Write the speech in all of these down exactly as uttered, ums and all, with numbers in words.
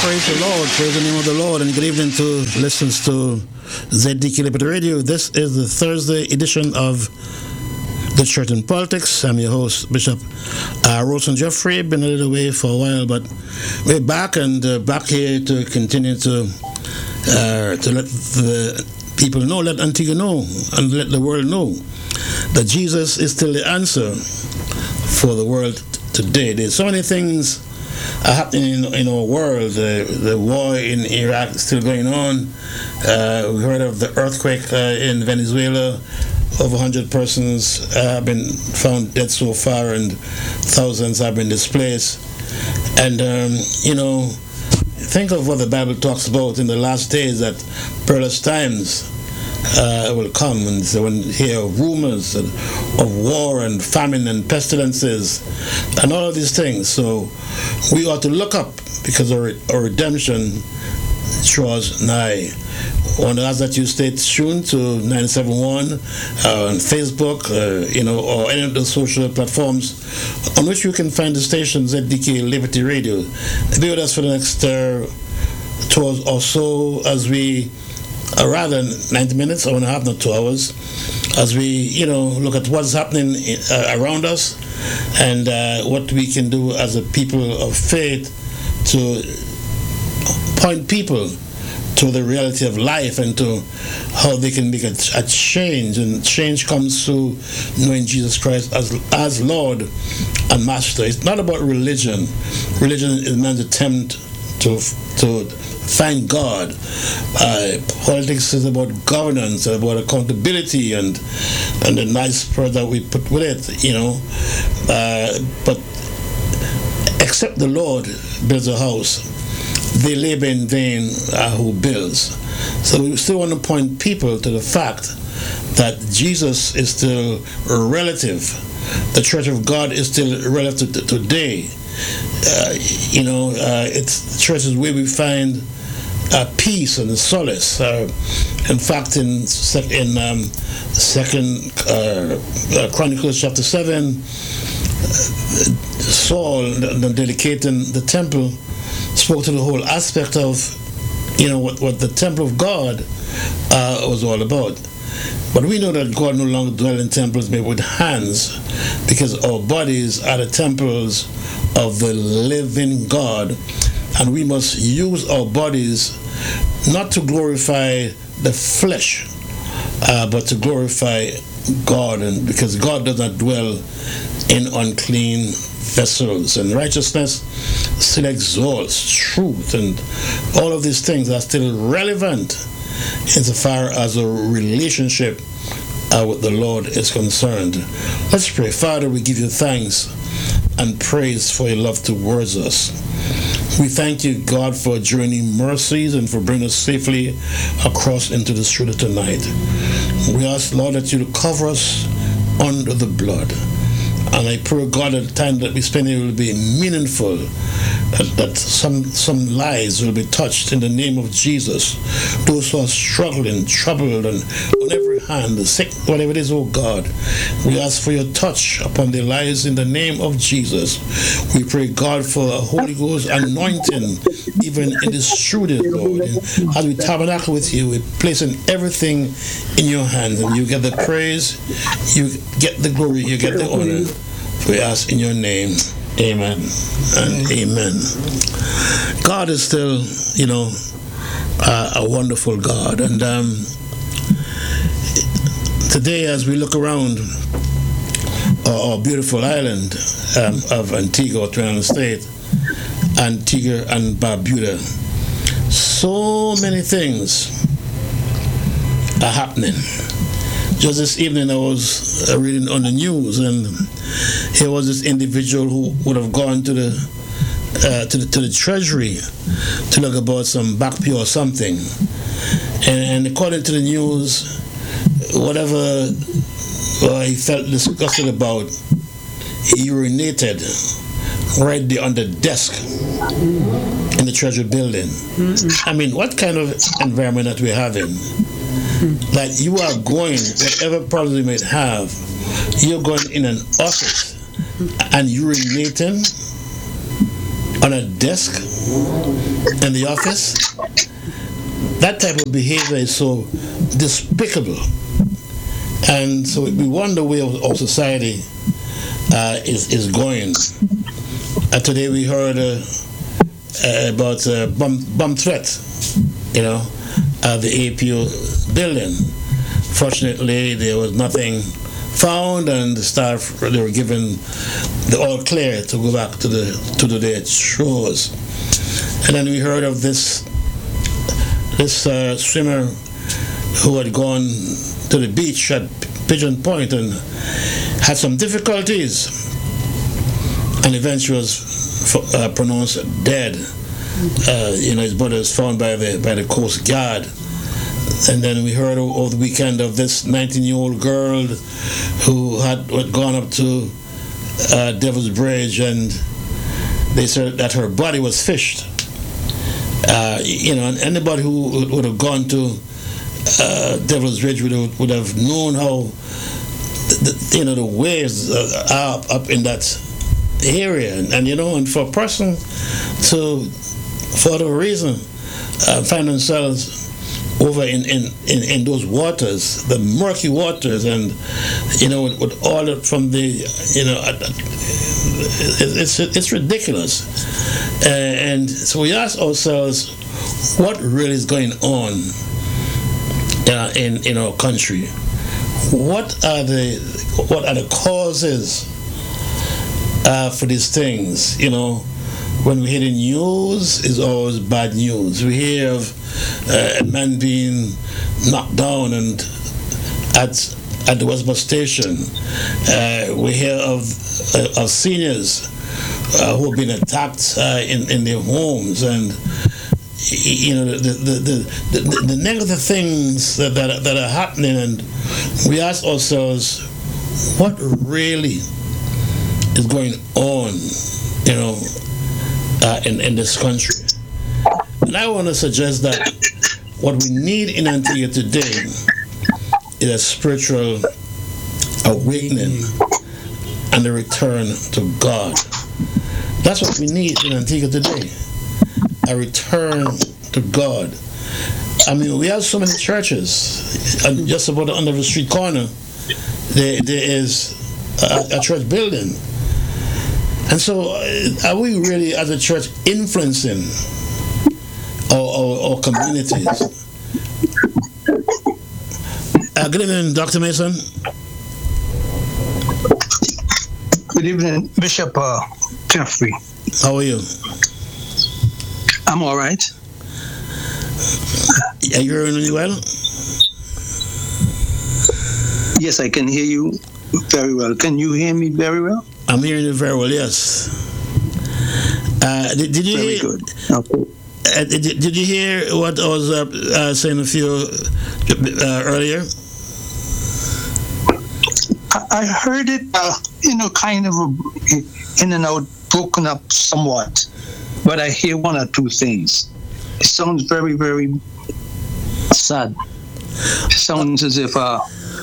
Praise the Lord, praise the name of the Lord, and good evening to listeners to Z D K Liberty Radio. This is the Thursday edition of The Church in Politics. I'm your host, Bishop uh, Rosen Jeffrey. Been a little away for a while, but we're back and uh, back here to continue to uh, to let the people know, let Antigua know, and let the world know that Jesus is still the answer for the world today. There's so many things are happening in, in our world. Uh, the war in Iraq is still going on. Uh, we heard of the earthquake uh, in Venezuela. Over one hundred persons uh, have been found dead so far, and thousands have been displaced. And, um, you know, think of what the Bible talks about in the last days, that perilous times uh, will come. And so when you hear rumors of, of war and famine and pestilences and all of these things. So we ought to look up, because our, our redemption draws nigh. I want to ask that you stay tuned to nine seven one uh, on Facebook, uh, you know, or any of the social platforms on which you can find the station Z D K Liberty Radio. Be with us for the next uh, two hours or so, as we, uh, rather than ninety minutes, or one and a half, not two hours, as we, you know, look at what's happening uh, around us, and uh, what we can do as a people of faith to point people to the reality of life and to how they can make a, a change. And change comes through knowing Jesus Christ as as Lord and Master. It's not about religion. Religion is man's attempt to to find God. Uh, politics is about governance, about accountability, and and the nice spirit that we put with it, you know. Uh, but except the Lord builds a house, they labor in vain uh, who builds. So we still want to point people to the fact that Jesus is still relative. The Church of God is still relative to today. Uh, you know, uh, it's the church is where we find uh, peace and solace. Uh, in fact, in sec- in um, Second uh, uh, Chronicles chapter seven, uh, Saul, the dedicating the temple, spoke to the whole aspect of, you know, what, what the temple of God uh, was all about. But we know that God no longer dwells in temples made with hands, because our bodies are the temples of the living God, and we must use our bodies not to glorify the flesh, uh, but to glorify God, and because God does not dwell in unclean vessels, and righteousness still exalts truth, and all of these things are still relevant insofar as a relationship uh, with the Lord is concerned. Let's pray. Father, we give you thanks and praise for your love towards us. We thank you, God, for journeying mercies and for bringing us safely across into this truth tonight. We ask, Lord, that you cover us under the blood. And I pray, God, that the time that we spend here will be meaningful, that, that some some lives will be touched in the name of Jesus. Those who are struggling, troubled, and on every hand, the sick, whatever it is, oh God, we ask for your touch upon their lives in the name of Jesus. We pray, God, for a Holy Ghost anointing, even in this studio, Lord. And as we tabernacle with you, we place in everything in your hands, and you get the praise, you get the glory, you get the honor. We ask in your name, amen and amen. God is still, you know, uh, a wonderful God. And um, today, as we look around our, our beautiful island um, of Antigua, Trinidad State, Antigua and Barbuda, so many things are happening. Just this evening, I was uh, reading on the news, and here was this individual who would have gone to the uh, to the to the treasury to look about some back pay or something, and, and according to the news, whatever uh, he felt disgusted about, he urinated right there on the desk in the treasury building. Mm-hmm. I mean, what kind of environment that we're having? That you are going, whatever problems you might have, you're going in an office and urinating on a desk in the office. That type of behavior is so despicable. And so we wonder where our society uh, is, is going. Uh, today we heard uh, uh, about a bomb, bomb threat, you know, at the A P O building. Fortunately, there was nothing found, and the staff, they were given the all clear to go back to the to the their chores. And then we heard of this this uh, swimmer who had gone to the beach at Pigeon Point and had some difficulties, and eventually was uh, pronounced dead. Uh, you know, his body was found by the by the Coast Guard. And then we heard over the weekend of this nineteen-year-old girl who had, had gone up to uh, Devil's Bridge, and they said that her body was fished. Uh, you know, and anybody who would have gone to uh, Devil's Bridge would have, would have known how the, the, you know the waves are up, up in that area, and, and you know, and for a person to, for whatever reason, uh, find themselves over in, in, in, in those waters, the murky waters, and you know, with, with all it from the, you know, it's it's ridiculous. Uh, and so we ask ourselves, what really is going on uh, in in our country? What are the what are the causes uh, for these things? You know, when we hear the news, it's always bad news. We hear of uh, a man being knocked down and at at the Westport station. Uh, we hear of uh, of seniors uh, who have been attacked uh, in in their homes, and you know the the the, the, the negative things that, that that are happening, and we ask ourselves, what really is going on, you know, uh, in in this country. And I want to suggest that what we need in Antigua today is a spiritual awakening and a return to God. That's what we need in Antigua today, a return to God. I mean, we have so many churches. Just about under the street corner, there, there is a, a church building. And so, uh, are we really, as a church, influencing our, our, our communities? Uh, good evening, Doctor Mason. Good evening, Bishop uh, Jeffrey. How are you? I'm all right. Are you hearing me well? Yes, I can hear you very well. Can you hear me very well? I'm hearing you very well, yes. Uh, did, did you very hear, good. Okay. Uh, did, did you hear what I was uh, uh, saying a few uh, earlier? I, I heard it, uh, you know, kind of in and out, broken up somewhat. But I hear one or two things. It sounds very, very sad. It sounds as if... Uh,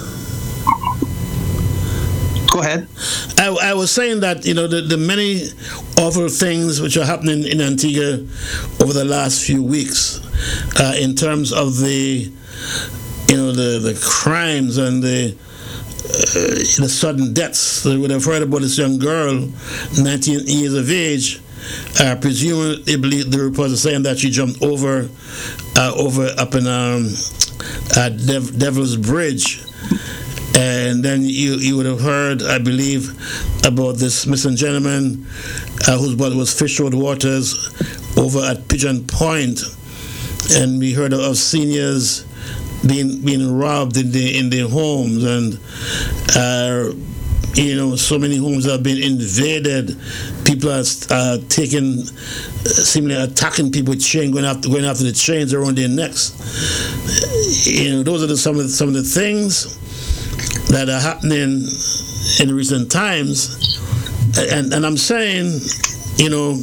Go ahead. I, I was saying that, you know, the, the many awful things which are happening in Antigua over the last few weeks, uh, in terms of the, you know, the, the crimes and the uh, the sudden deaths. You would have heard about this young girl, nineteen years of age. Uh, presumably, the reports are saying that she jumped over, uh, over up in um, uh, Dev- Devil's Bridge. And then you, you would have heard, I believe, about this missing gentleman uh, whose body was fished out of the waters over at Pigeon Point. And we heard of seniors being being robbed in their, in their homes. And, uh, you know, so many homes have been invaded. People are uh, taking, uh, seemingly attacking people with chains, going after, going after the chains around their necks. You know, those are the, some, of the, some of the things that are happening in recent times, and and I'm saying, you know,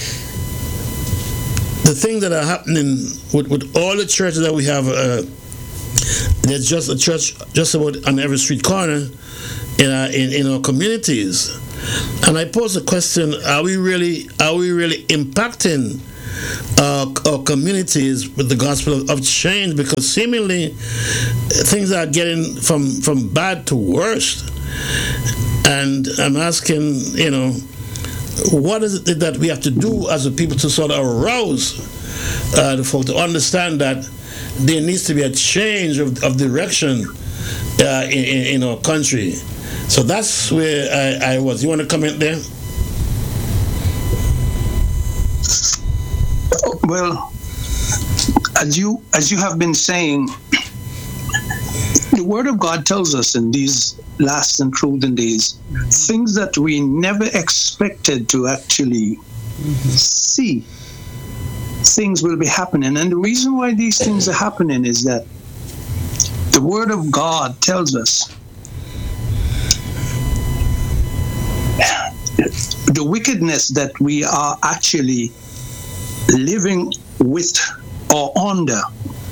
the things that are happening with, with all the churches that we have, uh, there's just a church just about on every street corner in our in, in our communities, And I pose the question: Are we really are we really impacting uh, our communities with the gospel of change? Because seemingly things are getting from from bad to worse. And I'm asking, you know, what is it that we have to do as a people to sort of arouse uh, the folk to understand that there needs to be a change of, of direction uh, in, in, in our country. So that's where I, I was. You want to comment there? Well, as you as you have been saying, the Word of God tells us in these last and closing days things that we never expected to actually see. Things will be happening, and the reason why these things are happening is that the Word of God tells us the wickedness that we are actually living with or under.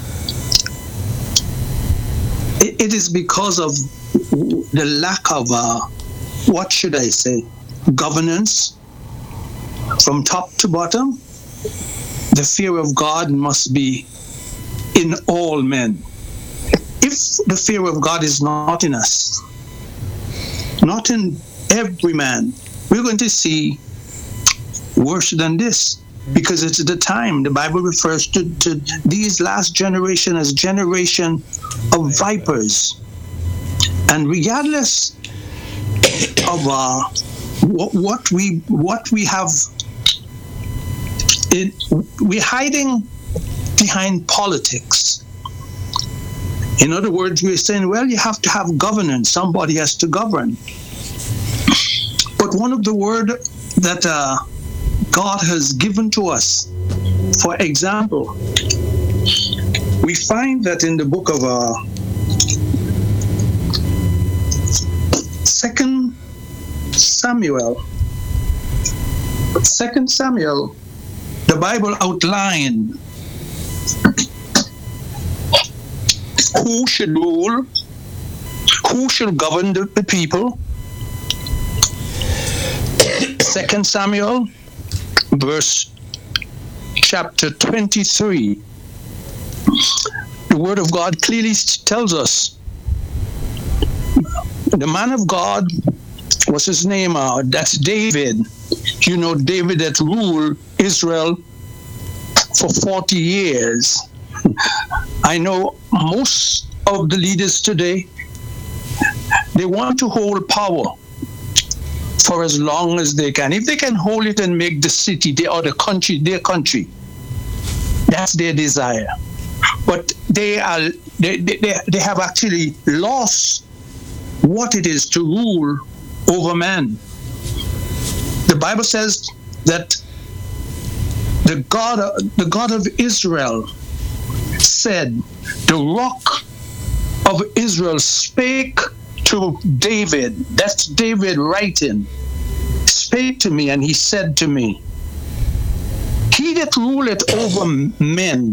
It, it is because of the lack of, uh, what should I say, governance from top to bottom. The fear of God must be in all men. If the fear of God is not in us, not in every man, we're going to see worse than this, because it's the time. The Bible refers to, to these last generation as generation of vipers. And regardless of uh, what, what we what we have, it, we're hiding behind politics. In other words, we're saying, well, you have to have governance. Somebody has to govern. But one of the word that uh, God has given to us, for example, we find that in the book of uh, Second Samuel, Second Samuel, the Bible outlined who should rule, who should govern the, the people. Second Samuel, verse chapter twenty-three. The Word of God clearly tells us the man of God, what's his name? Uh, that's David. You know, David that ruled Israel for forty years. I know most of the leaders today, they want to hold power for as long as they can. If they can hold it and make the city their, or the country their country, that's their desire. But they are they, they, they have actually lost what it is to rule over man. The Bible says that the God, the God of Israel said, the rock of Israel spake to David. That's David writing. Spake to me, and he said to me, he that ruleth over men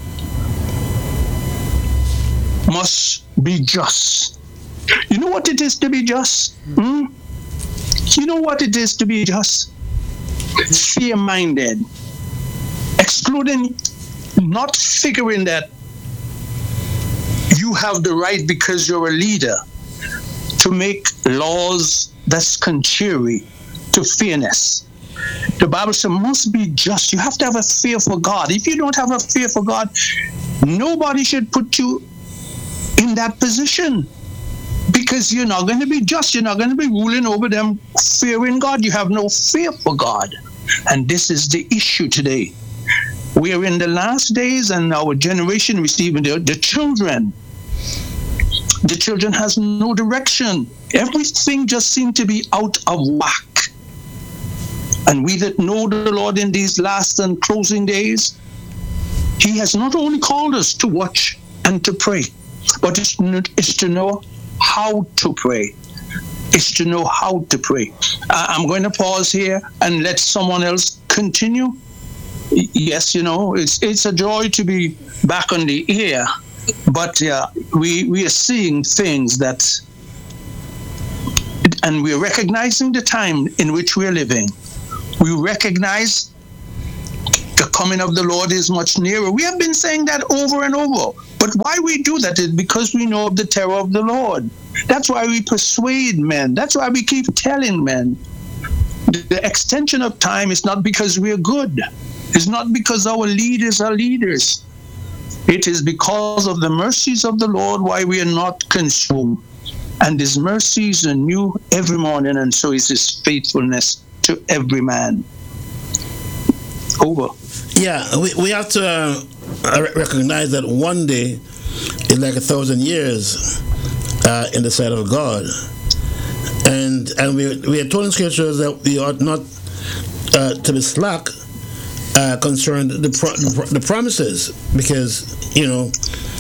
must be just. You know what it is to be just? Hmm? You know what it is to be just? Fear-minded. Excluding, not figuring that you have the right because you're a leader to make laws that's contrary to fairness. The Bible says must be just. You have to have a fear for God. If you don't have a fear for God, nobody should put you in that position, because you're not going to be just. You're not going to be ruling over them fearing God. You have no fear for God. And this is the issue today. We are in the last days, and our generation receiving the, the children. The children has no direction. Everything just seems to be out of whack. And we that know the Lord in these last and closing days, He has not only called us to watch and to pray, but it's, it's to know how to pray. It's to know how to pray. Uh, I'm going to pause here and let someone else continue. Yes, you know, it's it's a joy to be back on the air, but uh, we we are seeing things that and we're recognizing the time in which we're living. We recognize the coming of the Lord is much nearer. We have been saying that over and over. But why we do that is because we know of the terror of the Lord. That's why we persuade men. That's why we keep telling men. The extension of time is not because we're good. It's not because our leaders are leaders. It is because of the mercies of the Lord why we are not consumed. And his mercies are new every morning, and so is his faithfulness to every man. Over. Yeah, we, we have to uh, recognize that one day is like a thousand years uh, in the sight of God. And and we, we are told in scriptures that we ought not uh, to be slack uh, concerning the, pro- the promises, because, you know,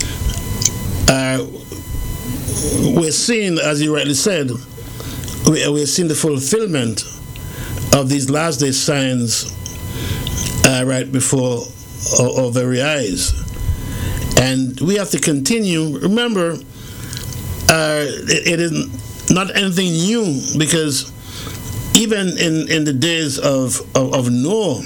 uh, we're seeing, as you rightly said, we, we're seeing the fulfillment of these last day signs uh, right before our, our very eyes. And we have to continue. Remember, uh, it, it is not anything new, because even in, in the days of, of, of Noah,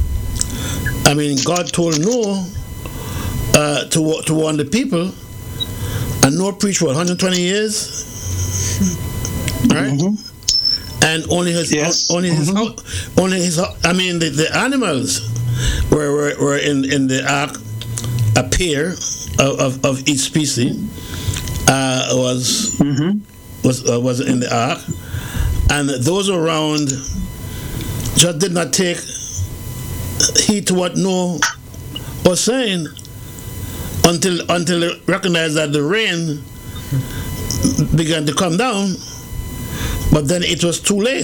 I mean, God told Noah uh, to, to warn the people, and Noah preached, what, one hundred twenty years? Right? Mm-hmm. And only his, yes. only his, mm-hmm. only his, I mean, the, the animals were, were, were in, in the ark, a pair of, of, of each species uh, was mm-hmm. was uh, was in the ark, and those around just did not take heed to what Noah was saying until until they recognized that the rain began to come down. But then it was too late.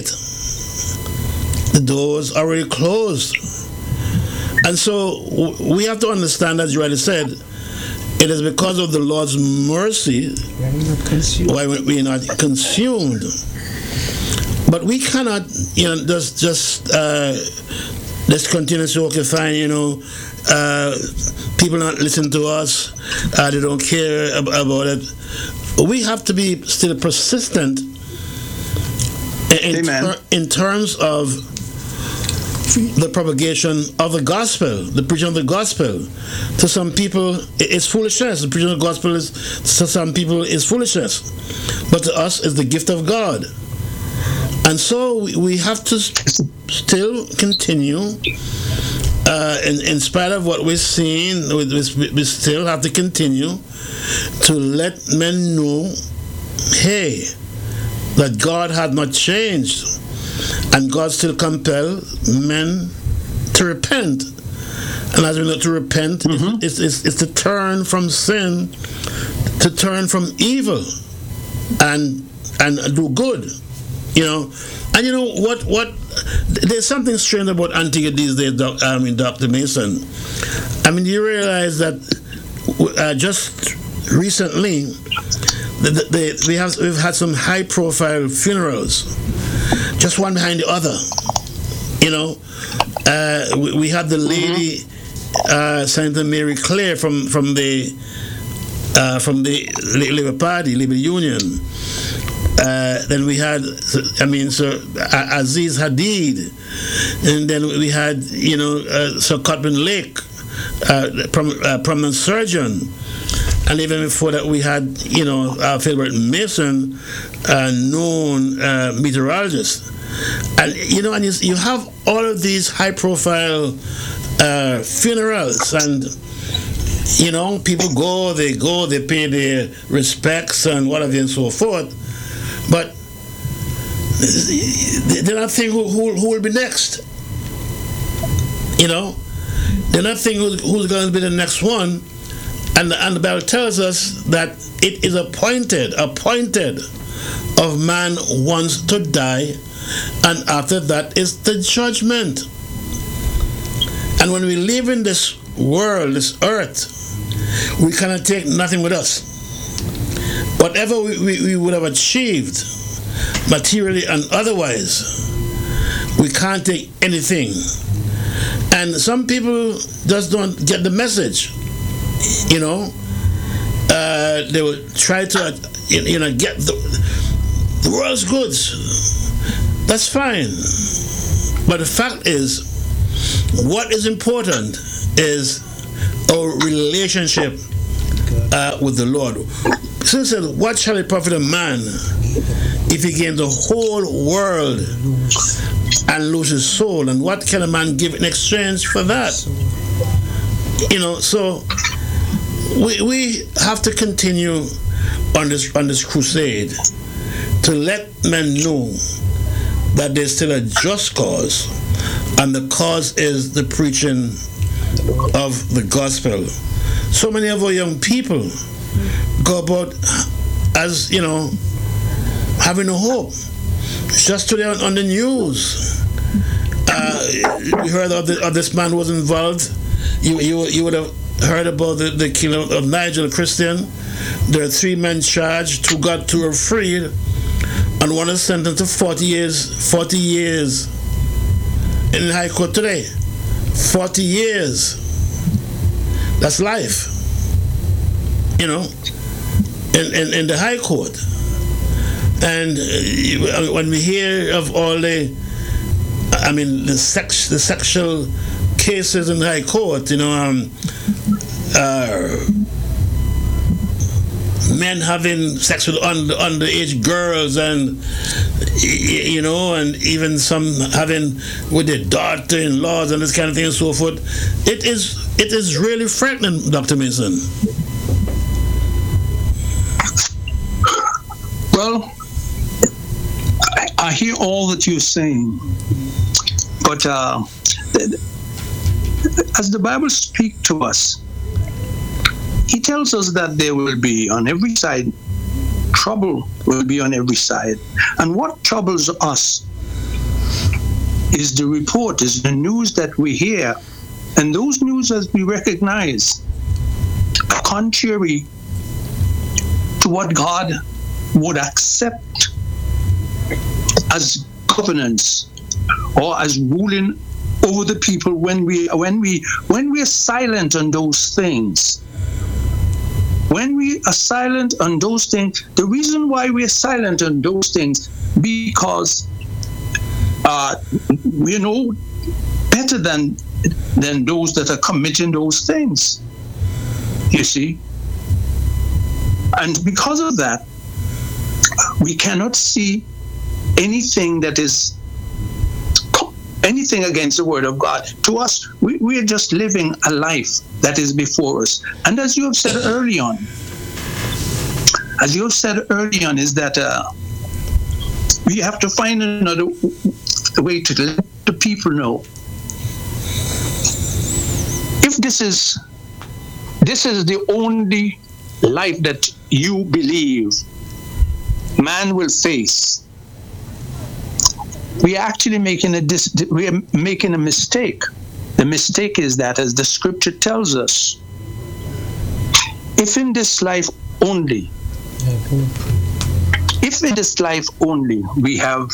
The doors already closed. And so we have to understand, as you already said, it is because of the Lord's mercy why we are not consumed. But we cannot, you know, just just uh, just continue to, okay, fine, you know, uh, people not listen to us, uh, they don't care ab- about it. We have to be still persistent In, ter- in terms of the propagation of the gospel, the preaching of the gospel. To some people, it's foolishness. The preaching of the gospel is, to some people, is foolishness. But to us, it's the gift of God. And so we have to still continue, uh, in, in spite of what we're seeing, we, we still have to continue to let men know, hey, that God had not changed, and God still compels men to repent. And as we know, to repent mm-hmm. is, is, is to turn from sin, to turn from evil, and and do good. You know, and you know what? What there's something strange about Antigua these days. Doc, I mean, Doctor Mason. I mean, you realize that uh, just recently, The, the, the, we have we've had some high-profile funerals, just one behind the other. You know, uh, we, we had the lady uh, Senator Mary Claire from from the uh, from the Labour Party, Labour Union. Uh, then we had, I mean, Sir Aziz Hadid, and then we had, you know, uh, Sir Cotman Lake, uh, prom, uh, prominent surgeon. And even before that, we had, you know, uh, Philbert Mason, a known uh, meteorologist. And, you know, and you, you have all of these high-profile uh, funerals. And, you know, people go, they go, they pay their respects and whatever and so forth. But they're not thinking who, who, who will be next. You know? They're not thinking who's, who's going to be the next one. And, and the Bible tells us that it is appointed, appointed of man once to die, and after that is the judgment. And when we live in this world, this earth, we cannot take nothing with us. Whatever we, we, we would have achieved, materially and otherwise, we can't take anything. And some people just don't get the message. You know, uh, they will try to, you know, get the, The world's good. That's fine. But the fact is, what is important is our relationship uh, with the Lord. So it said, what shall it profit a man if he gains the whole world and lose his soul? And what can a man give in exchange for that? You know, so we we have to continue on this on this crusade to let men know that there's still a just cause, and the cause is the preaching of the gospel. So many of our young people go about, as you know, having no hope. Just today on, on the news, uh, you heard of, the, of this man who was involved. You you you would have heard about the, the killing of Nigel Christian. There are three men charged. Two got two are freed, and one is sentenced to forty years. Forty years in the High Court today. Forty years. That's life. You know, in in, in the High Court. And uh, when we hear of all the, I mean, the sex, the sexual cases in the High Court, you know, um, uh, men having sex with under, underage girls, and you know, and even some having with their daughter-in-laws and this kind of thing and so forth. It is it is really frightening, Doctor Mason. Well, I, I hear all that you're saying, but uh, as the Bible speaks to us, He tells us that there will be on every side, trouble will be on every side. And what troubles us is the report, is the news that we hear. And those news, as we recognize, are contrary to what God would accept as governance or as ruling over the people when we when we when we are silent on those things. When we are silent on those things, the reason why we are silent on those things, because uh, we know better than than those that are committing those things. You see, and because of that, we cannot see anything that is anything against the word of God. To us, we, we are just living a life that is before us. And as you have said early on, as you have said early on, is that uh, we have to find another way to let the people know. If this is this is the only life that you believe man will face, we are actually making a dis- we are making a mistake. The mistake is that, as the scripture tells us, if in this life only, if in this life only we have,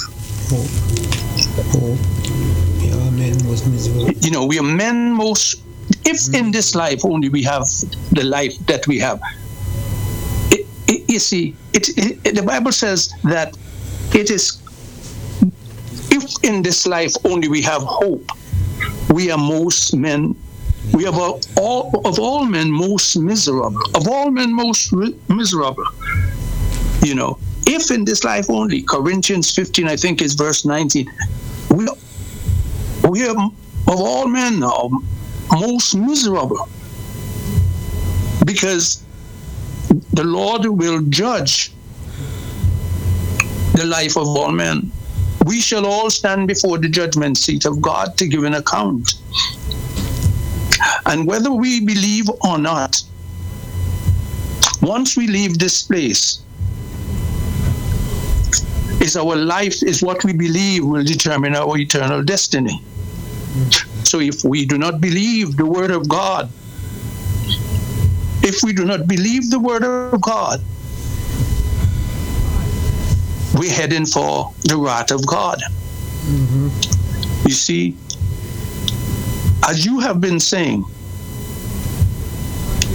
you know, we are men most, if in this life only we have the life that we have, it, it, you see, it, it, the Bible says that it is, if in this life only we have hope, we are most men, we are all of all men most miserable, of all men most ri- miserable. You know, if in this life only, Corinthians fifteen, I think is verse nineteen, we are, we are of all men now most miserable, because the Lord will judge the life of all men. We shall all stand before the judgment seat of God to give an account. And whether we believe or not, once we leave this place, is our life, is what we believe will determine our eternal destiny. So if we do not believe the word of God, if we do not believe the word of God, we're heading for the wrath of God. Mm-hmm. You see, as you have been saying,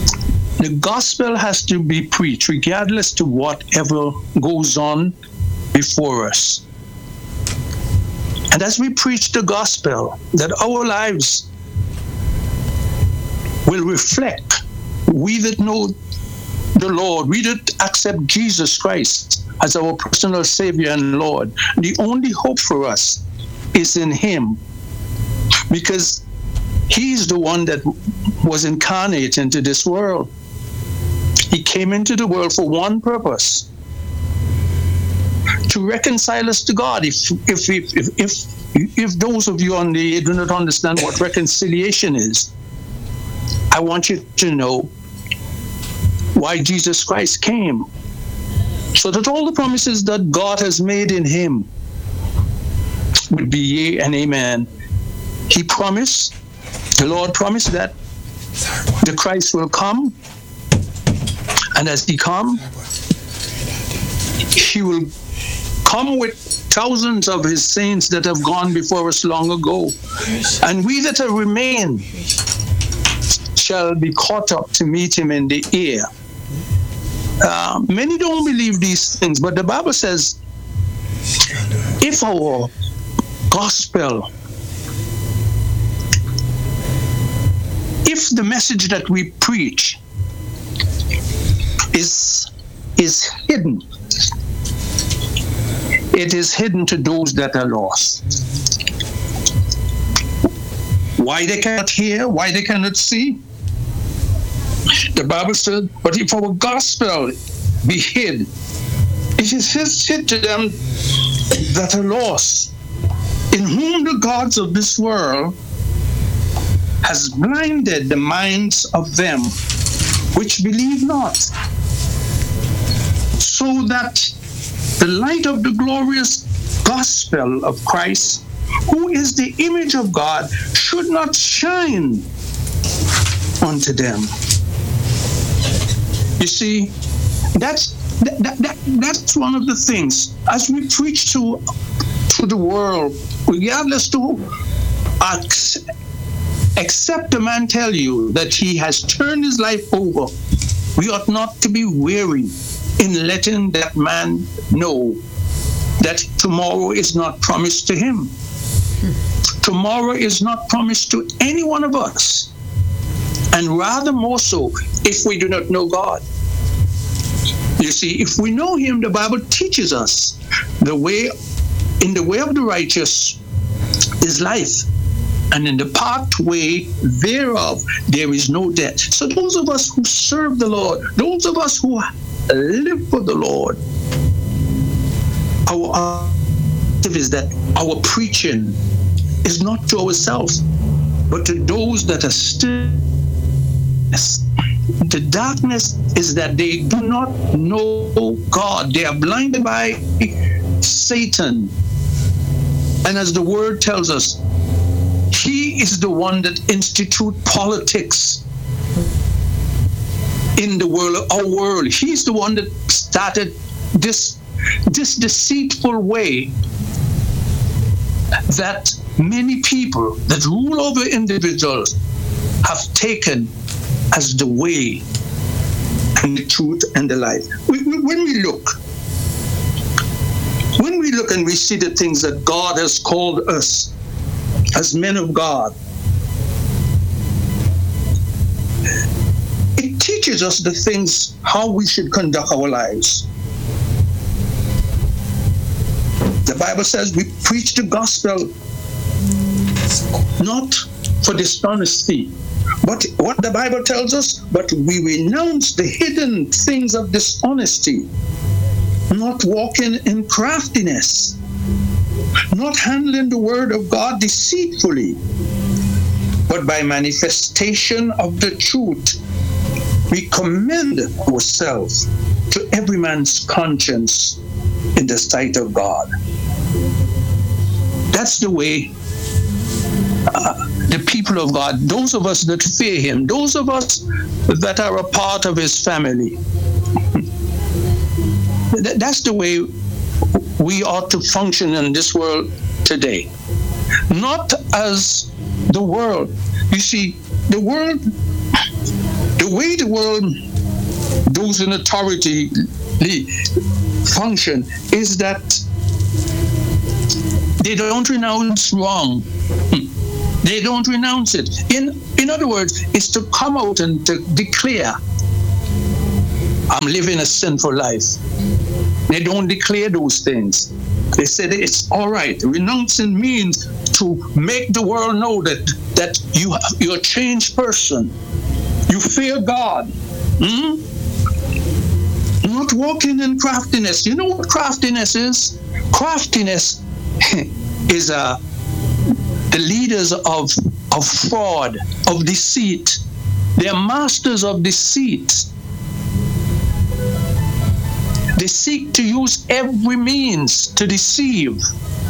the gospel has to be preached regardless to whatever goes on before us. And as we preach the gospel, that our lives will reflect, we that know the Lord, we that accept Jesus Christ as our personal Savior and Lord, the only hope for us is in Him, because He's the one that was incarnate into this world. He came into the world for one purpose: to reconcile us to God. If if if if if, if those of you on the do not understand what reconciliation is, I want you to know why Jesus Christ came, so that all the promises that God has made in Him would be yea and amen. He promised, the Lord promised that the Christ will come, and as He come, He will come with thousands of His saints that have gone before us long ago, and we that have remained shall be caught up to meet Him in the air. Uh, many don't believe these things, but the Bible says, if our gospel, if the message that we preach is is hidden, it is hidden to those that are lost. Why they cannot hear, why they cannot see? The Bible said, but if our gospel be hid, it is hid to them that are lost, in whom the gods of this world has blinded the minds of them which believe not, so that the light of the glorious gospel of Christ, who is the image of God, should not shine unto them. You see, that's that, that, that, that's one of the things. As we preach to to the world, regardless to acts, except a man tell you that he has turned his life over, we ought not to be weary in letting that man know that tomorrow is not promised to him. Tomorrow is not promised to any one of us, and rather more so if we do not know God. You see, if we know Him, the Bible teaches us the way, in the way of the righteous is life, and in the pathway thereof there is no death. So those of us who serve the Lord, those of us who live for the Lord, our objective is that our preaching is not to ourselves, but to those that are still. The darkness is that they do not know God. They are blinded by Satan. And as the word tells us, he is the one that institute politics in the world, our world. He's the one that started this, this deceitful way that many people that rule over individuals have taken as the way and the truth and the life. We, we, when we look, when we look and we see the things that God has called us as men of God, it teaches us the things, how we should conduct our lives. The Bible says we preach the gospel not for dishonesty, but what the Bible tells us, but we renounce the hidden things of dishonesty, not walking in craftiness, not handling the word of God deceitfully, but by manifestation of the truth, we commend ourselves to every man's conscience in the sight of God. That's the way uh, the people of God, those of us that fear Him, those of us that are a part of His family, that's the way we ought to function in this world today. Not as the world. You see, the world, the way the world, those in authority function, is that They don't renounce wrong. They don't renounce it. In in other words, it's to come out and to declare, I'm living a sinful life. They don't declare those things. They said it's all right. Renouncing means to make the world know that that you you're a changed person. You fear God. Hmm? Not walking in craftiness. You know what craftiness is? Craftiness is uh, the leaders of of fraud, of deceit. They are masters of deceit. They seek to use every means to deceive.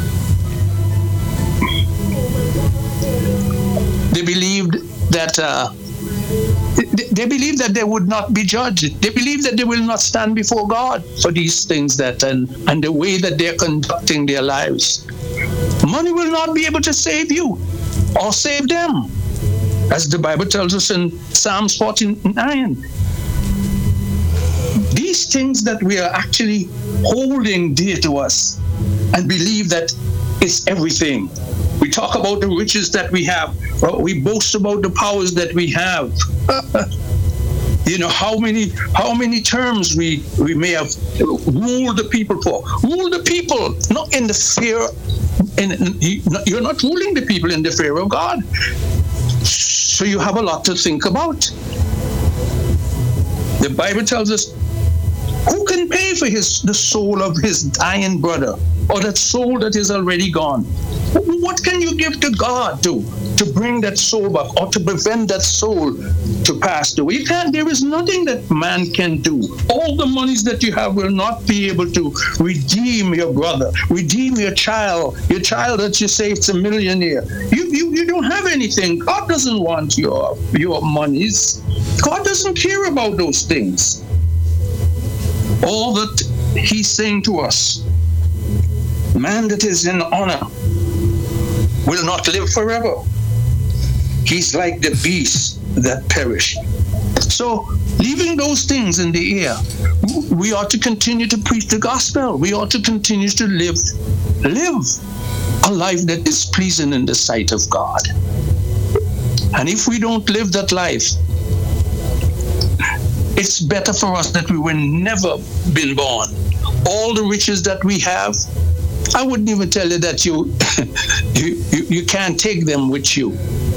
They believed that uh, they believe that they would not be judged. They believe that they will not stand before God for these things that and, and the way that they're conducting their lives. Money will not be able to save you or save them, as the Bible tells us in Psalms forty-nine. These things that we are actually holding dear to us and believe that it's everything. We talk about the riches that we have. We boast about the powers that we have. You know, how many how many terms we, we may have ruled the people for. Rule the people, not in the fear. In, you're not ruling the people in the fear of God. So you have a lot to think about. The Bible tells us, who can pay for his the soul of his dying brother, or that soul that is already gone? What can you give to God to, to bring that soul back, or to prevent that soul to pass away? You can't. There is nothing that man can do. All the monies that you have will not be able to redeem your brother, redeem your child, your child that you say it's a millionaire. You, you, you don't have anything. God doesn't want your, your monies. God doesn't care about those things. All that he's saying to us, man that is in honor will not live forever. He's like the beasts that perish. So, leaving those things in the air, we ought to continue to preach the gospel. We ought to continue to live, live a life that is pleasing in the sight of God. And if we don't live that life, it's better for us that we were never been born. All the riches that we have, I wouldn't even tell you that you, you, you, you can't take them with you.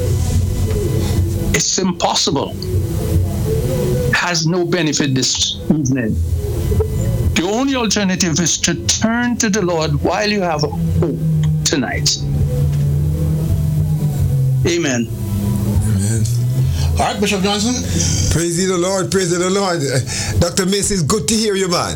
It's impossible. Has no benefit this evening. The only alternative is to turn to the Lord while you have hope tonight. Amen. Amen. All right, Bishop Johnson. Praise ye the Lord, praise ye the Lord. Uh, Doctor Macy, it's good to hear you, man.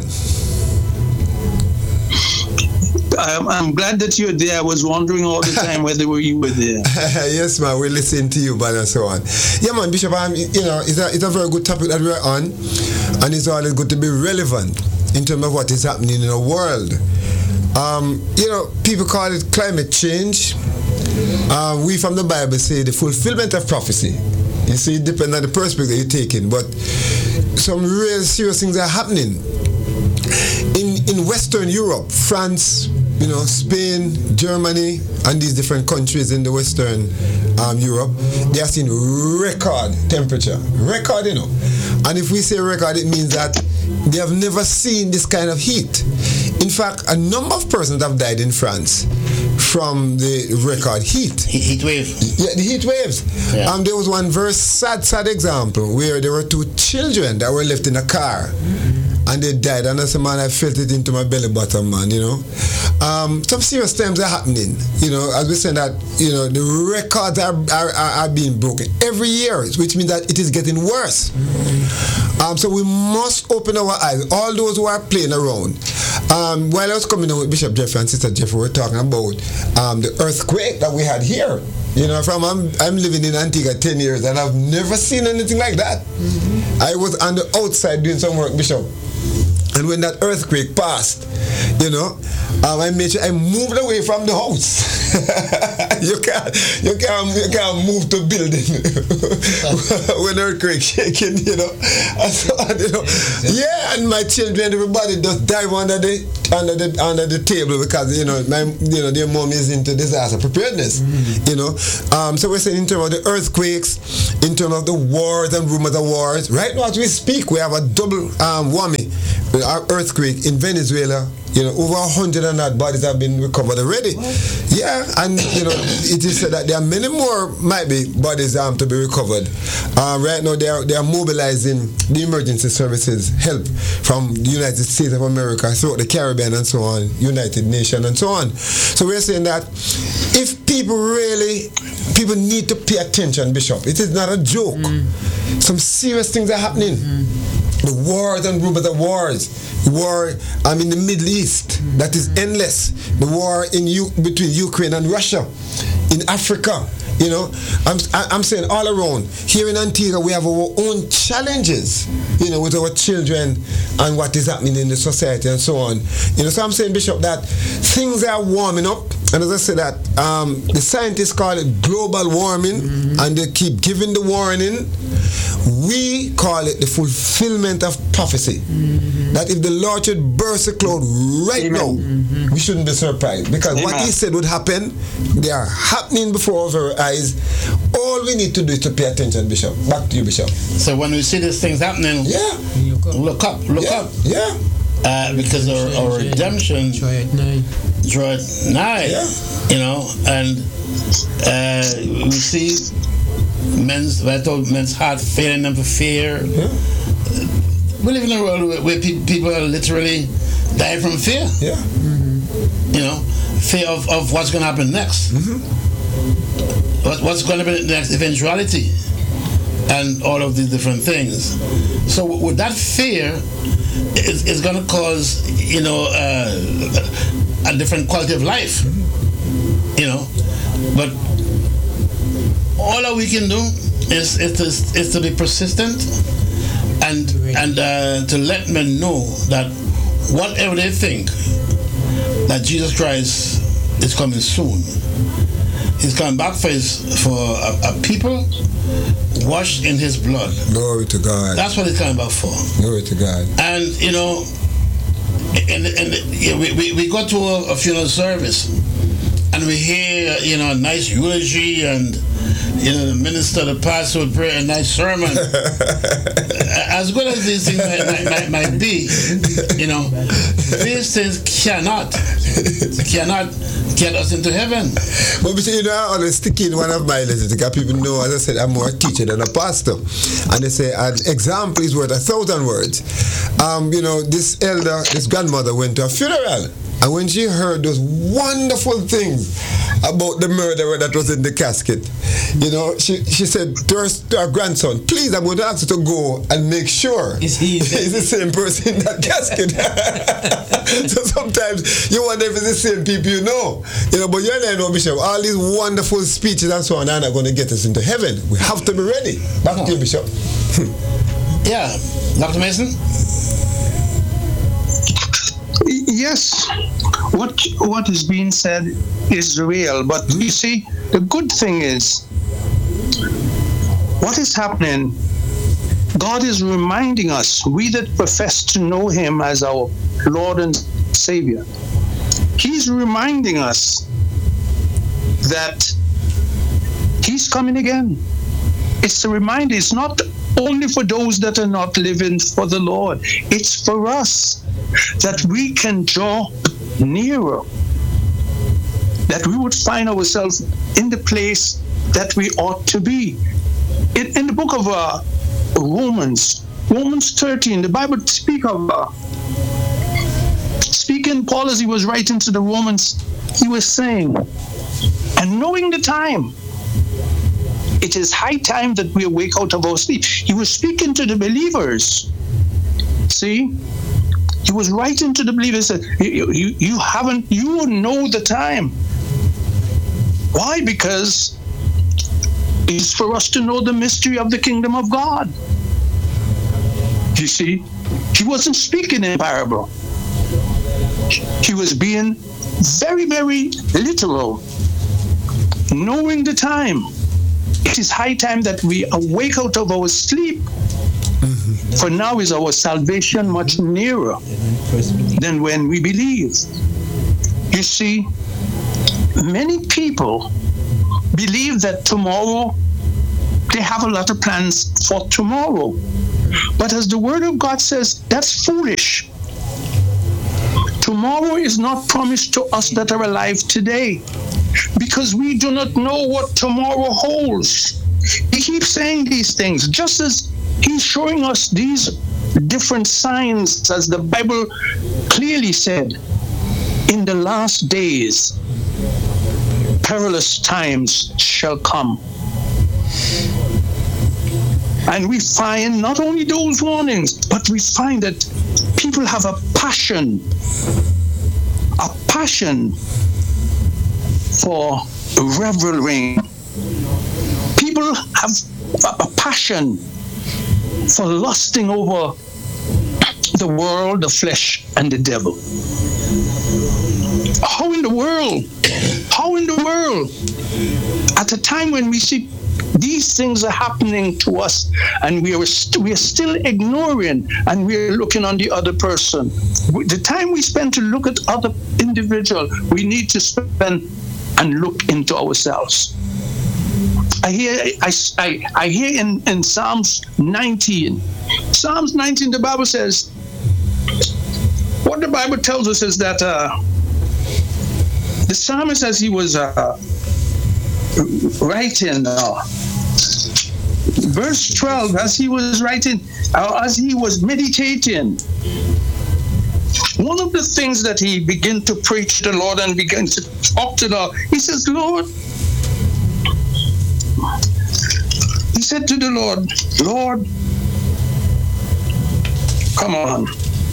I'm, I'm glad that you're there. I was wondering all the time whether you were there. Yes, man, we're listening to you, man, and so on. Yeah, man, Bishop, um, you know, it's a, it's a very good topic that we're on, and it's always good to be relevant in terms of what is happening in the world. Um, you know, people call it climate change. Uh, we from the Bible say the fulfillment of prophecy. You see, it depends on the perspective you're taking, but some real serious things are happening. In in Western Europe, France, you know, Spain, Germany, and these different countries in the Western um, Europe, they are seeing record temperature. Record, you know. And if we say record, it means that they have never seen this kind of heat. In fact, a number of persons have died in France from the record heat. Heat wave. Yeah, the heat waves. Yeah. Um, there was one very sad, sad example where there were two children that were left in a car. And they died, and as a man, I felt it into my belly button, man, you know. Um, some serious times are happening, you know, as we said that, you know, the records are, are, are being broken every year, which means that it is getting worse. Um, so we must open our eyes, all those who are playing around. Um, while I was coming in with Bishop Jeffrey and Sister Jeffrey, we were talking about um, the earthquake that we had here. You know, from I'm, I'm living in Antigua ten years, and I've never seen anything like that. Mm-hmm. I was on the outside doing some work, Bishop. And when that earthquake passed, you know, um, I made sure I moved away from the house. you can't, you can't, you can't move to building when earthquake shaking, you know. And so, you know, yeah, and my children, everybody just dive under the under the under the table because you know my you know their mom is into disaster preparedness, mm-hmm. you know. Um, so we're saying in terms of the earthquakes, in terms of the wars and rumors of wars. Right now, as we speak, we have a double um, whammy. Our earthquake in Venezuela, you know, over a hundred and odd bodies have been recovered already. What? Yeah, and you know, it is said that there are many more might be bodies um, to be recovered. Uh, right now, they are they are mobilizing the emergency services help from the United States of America, throughout the Caribbean and so on, United Nations and so on. So we're saying that if people really, people need to pay attention, Bishop. It is not a joke. Mm. Some serious things are happening. Mm. The wars and rumors of wars. War um, in the Middle East that is endless. The war in U- between Ukraine and Russia, in Africa. You know, I'm I'm saying all around here in Antigua we have our own challenges. You know, with our children and what is happening in the society and so on. You know, so I'm saying, Bishop, that things are warming up. And as I said that, um, the scientists call it global warming, mm-hmm. and they keep giving the warning. We call it the fulfillment of prophecy. Mm-hmm. That if the Lord should burst a cloud right Amen. Now, mm-hmm. we shouldn't be surprised. Because Amen. What he said would happen, they are happening before our eyes. All we need to do is to pay attention, Bishop. Back to you, Bishop. So when we see these things happening, yeah. look up, look yeah. up. Yeah. Uh, because our, our redemption draweth nigh, yeah. you know, and uh, we see men's, I told men's heart failing them for fear. Yeah. We live in a world where, where pe- people are literally dying from fear. Yeah. Mm-hmm. You know, fear of, of what's going to happen next. Mm-hmm. What, what's going to be the next eventuality, and all of these different things. So with that fear, it's, it's going to cause, you know, uh, a different quality of life, you know. But all that we can do is, is, to, is to be persistent and and uh, to let men know that whatever they think, that Jesus Christ is coming soon. He's coming back for his, for a, a people washed in his blood. Glory to God. That's what he's coming back for. Glory to God. And you know, and, and yeah, we, we, we go to a, a funeral service and we hear, you know, a nice eulogy, and you know, the minister, the pastor would pray a nice sermon. As good as these things might, might, might be, you know, these things cannot cannot get us into heaven. But you know, I always stick in one of my lessons because people know, as I said, I'm more a teacher than a pastor. And they say an example is worth a thousand words. Um, you know, this elder, this grandmother went to a funeral. And when she heard those wonderful things about the murderer that was in the casket, you know, she, she said to her, to her grandson, please, I'm going to ask you to go and make sure is he he's the same person in that casket. So sometimes you wonder if it's the same people you know. You know, but you know, Bishop, all these wonderful speeches and so on are not going to get us into heaven. We have to be ready. Back to you, Bishop. Yeah. Doctor Mason? Yes, what what is being said is real, but you see, the good thing is, what is happening, God is reminding us, we that profess to know Him as our Lord and Savior, He's reminding us that He's coming again. It's a reminder. It's not only for those that are not living for the Lord. It's for us, that we can draw nearer, that we would find ourselves in the place that we ought to be. In, in the book of uh, Romans, Romans thirteen, the Bible speaks of, uh, speaking, Paul, as he was writing to the Romans, he was saying, and knowing the time, it is high time that we awake out of our sleep. He was speaking to the believers. See? He was writing to the believers, that you, you, you haven't, you know the time. Why? Because it's for us to know the mystery of the kingdom of God. You see? He wasn't speaking in parable. He was being very, very literal, knowing the time. It is high time that we awake out of our sleep. Mm-hmm. For now is our salvation much nearer than when we believe. You see, many people believe that tomorrow, they have a lot of plans for tomorrow. But as the Word of God says, that's foolish. Tomorrow is not promised to us that are alive today, because we do not know what tomorrow holds. He keeps saying these things, just as he's showing us these different signs, as the Bible clearly said, in the last days, perilous times shall come. And we find not only those warnings, but we find that people have a passion, a passion for reveling. People have a passion for lusting over the world, the flesh, and the devil. How in the world? How in the world? At a time when we see these things are happening to us, and we are, st- we are still ignoring, and we are looking on the other person. The time we spend to look at other individual, we need to spend and look into ourselves. I hear, I, I, I hear in, in Psalms nineteen. Psalms nineteen, the Bible says, what the Bible tells us is that uh, the psalmist, as he was uh, writing, uh, verse twelve, as he was writing, uh, as he was meditating, one of the things that he began to preach to the Lord and began to talk to the Lord, he says, Lord, he said to the Lord, Lord, come on.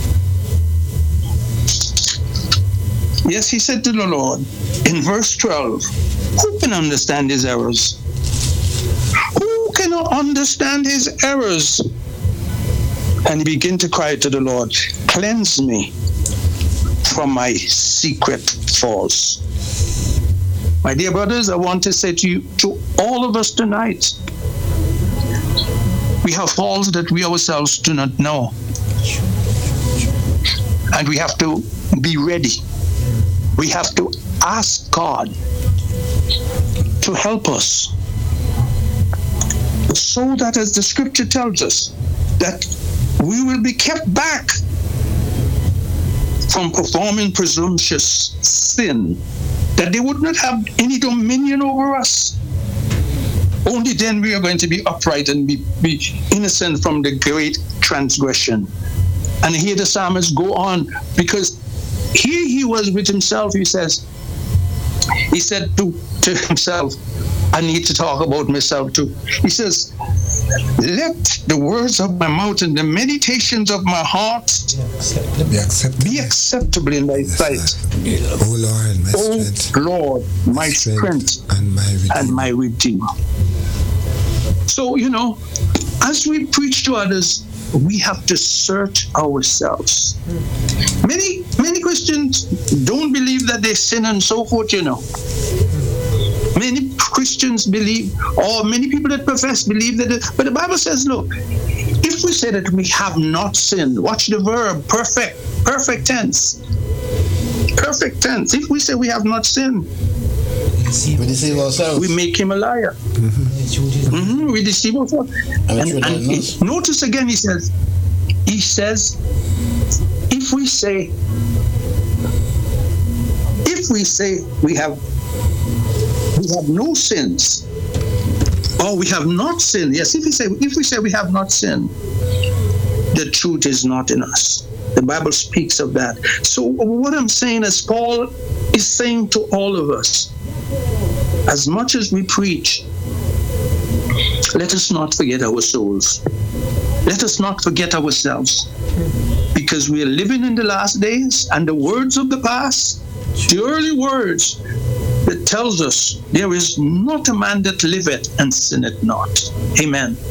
Yes, he said to the Lord in verse twelve, who can understand his errors? Who cannot understand his errors? And he began to cry to the Lord, cleanse me from my secret faults. My dear brothers, I want to say to you, to all of us tonight, we have faults that we ourselves do not know. And we have to be ready. We have to ask God to help us, so that, as the scripture tells us, that we will be kept back from performing presumptuous sin, that they would not have any dominion over us. Only then we are going to be upright and be, be innocent from the great transgression. And here the psalmist go on, because here he was with himself. He says, he said to, to himself, I need to talk about myself too. He says, let the words of my mouth and the meditations of my heart be acceptable, be acceptable in thy sight. O Lord, my O strength, Lord, my strength, strength and my redeemer. and my redeemer. So, you know, as we preach to others, we have to search ourselves. Many, many Christians don't believe that they sin and so forth, you know. Many Christians believe, or many people that profess believe that, it, but the Bible says, look, if we say that we have not sinned, watch the verb, perfect, perfect tense. Perfect tense. If we say we have not sinned, we deceive ourselves. We make him a liar. Mm-hmm. Mm-hmm. We deceive ourselves. And, and, and it, notice again, he says, he says, if we say, if we say we have, we have no sins, or we have not sinned. Yes, if we say, if we say we have not sinned, the truth is not in us. The Bible speaks of that. So what I'm saying is, Paul is saying to all of us, as much as we preach, let us not forget our souls. Let us not forget ourselves, because we are living in the last days, and the words of the past, the early words that tells us there is not a man that liveth and sinneth not. Amen.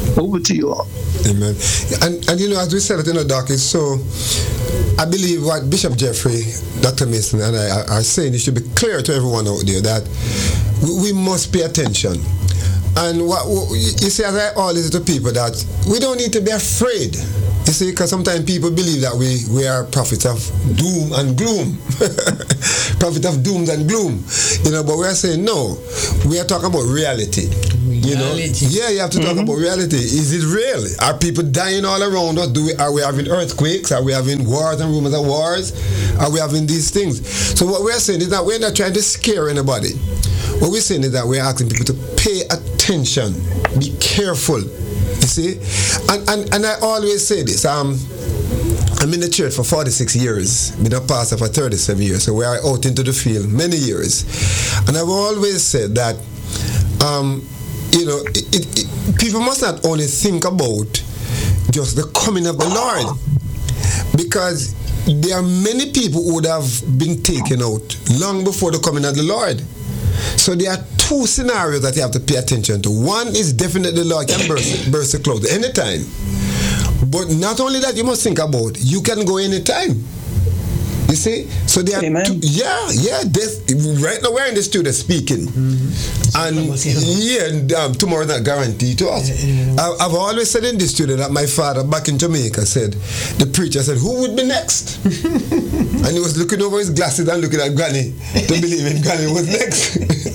Over to you all. Amen. And, and you know, as we said it in the doc, it's so, I believe what Bishop Jeffrey, Doctor Mason, and I are saying, it should be clear to everyone out there that we, we must pay attention. And what, what you see, as I always say to people, that we don't need to be afraid. You see, because sometimes people believe that we, we are prophets of doom and gloom. Prophet of dooms and gloom. You know, but we are saying no. We are talking about reality. You know? Reality. Yeah, you have to talk Mhm. about reality. Is it real? Are people dying all around us? Do we, are we having earthquakes? Are we having wars and rumors of wars? Are we having these things? So what we are saying is that we're not trying to scare anybody. What we're saying is that we're asking people to pay attention, be careful. You see, and and, and I always say this. Um, I'm in the church for forty-six years. Been a pastor for thirty-seven years. So we are out into the field many years, and I've always said that, um, you know, it, it, it, people must not only think about just the coming of the Lord, because there are many people who would have been taken out long before the coming of the Lord. So there are two scenarios that you have to pay attention to. One is definitely the Lord can burst, burst the clouds anytime. But not only that, you must think about, you can go anytime. You see? So there are Amen. two, yeah, yeah. This, right now we're in the studio speaking. Mm-hmm. And yeah, and, um, tomorrow not guaranteed to us. Yeah, yeah. I, I've always said in the studio that my father back in Jamaica said, the preacher said, who would be next? And he was looking over his glasses and looking at Granny to believe in Granny was next.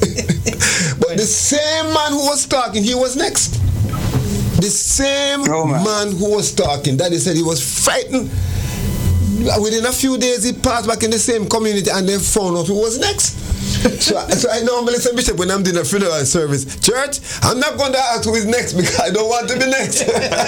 But the same man who was talking, he was next. The same Oh, man. man who was talking, Daddy said he was frightened. Within a few days, he passed back in the same community and they found out who was next. So, so I normally say, Bishop, when I'm doing a funeral service, church, I'm not going to ask who is next because I don't want to be next.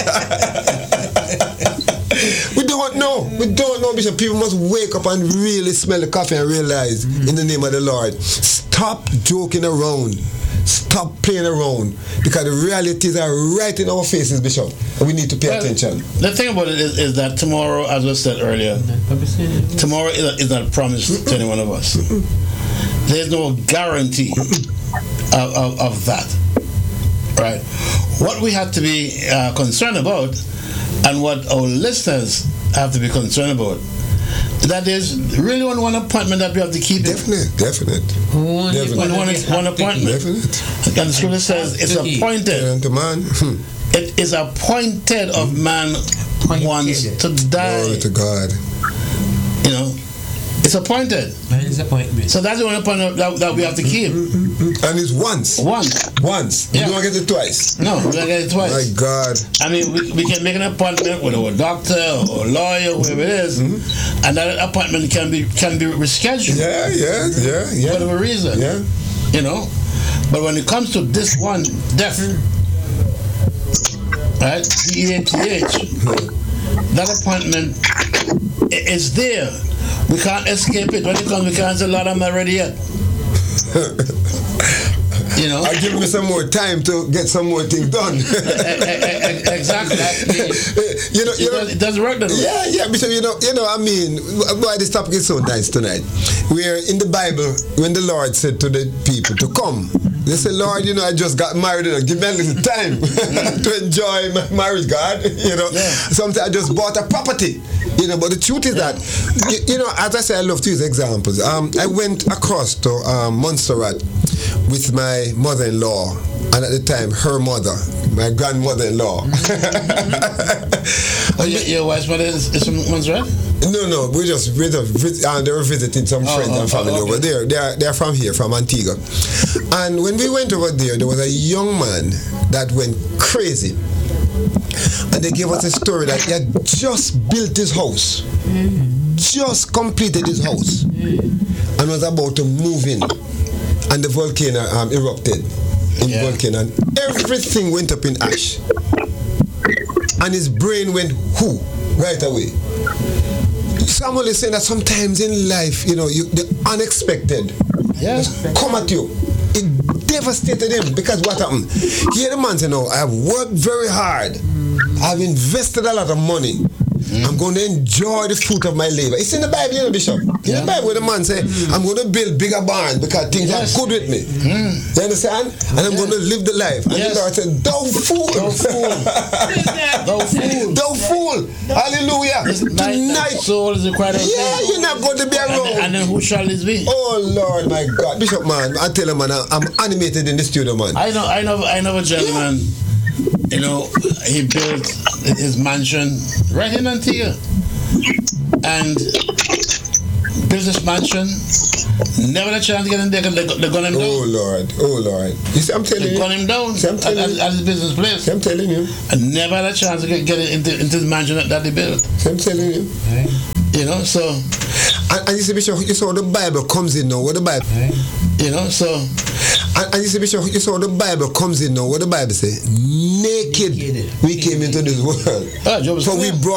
We don't know. We don't know, Bishop. People must wake up and really smell the coffee and realize, mm-hmm. in the name of the Lord, stop joking around. Stop playing around, because the realities are right in our faces, Bishop, and we need to pay Well, attention. The thing about it is, is that tomorrow, as was said earlier, tomorrow is, is not promised to any one of us. There's no guarantee of, of, of that. Right? What we have to be uh, concerned about, and what our listeners have to be concerned about, that there's really one, one appointment that we have to keep. Definite, definite. One, Definitely. One, one, one appointment. Definite. And the scripture says it's appointed. And to man, hmm. It is appointed of man once to die. Glory to God. You know, it's appointed. Appointment. So that's the one appointment that, that we have to keep. And it's once. Once. Once. Yeah. You don't get it twice. No, we don't get it twice. My God. I mean, we, we can make an appointment with our doctor or lawyer, whoever it is, mm-hmm. and that appointment can be can be rescheduled. Yeah, yeah, yeah, yeah. For whatever reason. Yeah. You know? But when it comes to this one, death, right? D E A T H, that appointment i- is there. We can't escape it. When it comes, we can't say, Lord, I'm not ready yet. You know? I give me some more time to get some more things done. Exactly. you know, you It know. does- it doesn't work that way. Yeah, yeah, Bishop, you know, you know, I mean, why this topic is so nice tonight. Where in the Bible, when the Lord said to the people to come, they said, Lord, you know, I just got married, you know, give me a little time to enjoy my marriage, God. You know, Yeah. sometimes I just bought a property, you know, but the truth is that, you, you know, as I say, I love to use examples. Um, I went across to um, Montserrat with my mother-in-law, and at the time, her mother, my grandmother-in-law. Oh, your, your wife's mother is, is from Montserrat? No, no, we just we just vis- uh, they were visiting some Oh, friends oh, and family oh, okay. over there. They are they are from here, from Antigua. And when we went over there, there was a young man that went crazy, and they gave us a story that he had just built his house, just completed his house, and was about to move in, and the volcano um, erupted in Yeah. volcano, and everything went up in ash, and his brain went whoo right away. Someone is saying that sometimes in life, you know, you, the unexpected Yeah. just come at you. It devastated him because what happened? Here the man said, no, I have worked very hard. I've invested a lot of money. I'm going to enjoy the fruit of my labor. It's in the Bible, you know, Bishop. In Yeah. the Bible, where the man say, I'm going to build bigger barns because things Yes. are good with me. Mm. You understand? And I'm going to live the life. And Yes. the Lord said, thou fool. Thou fool. Thou fool. Thou fool. Hallelujah. Thy, thy Tonight. soul is required of Yeah, thee. you're not going to be And, around. then- and then who shall this be? Oh Lord, my God, Bishop man, I tell you man, I'm animated in the studio, man. I know, I know, I know a gentleman. You know, he built his mansion right in Antigua, and built this mansion. Never had a chance to get in there. 'Cause They, they gun him down. Oh Lord, oh Lord. You see, I'm telling They you. gun him down See, I'm at, telling at, you. at his business place. See, I'm telling you. And never had a chance to get, get into, into his mansion that, that they built. See, I'm telling you. You know, so And, and you see, Bishop, you saw the Bible comes in now. What the Bible? you know, so And, and you see, Bishop, you saw the Bible comes in now. What the Bible say? Naked we came into this world. ah, Job is So we clear. brought